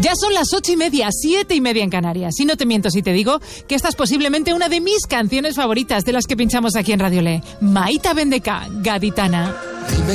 Ya son las 8:30, 7:30 en Canarias. Y no te miento si te digo que esta es posiblemente una de mis canciones favoritas, de las que pinchamos aquí en Radio Le. Maita Bendeca, Gaditana. Dime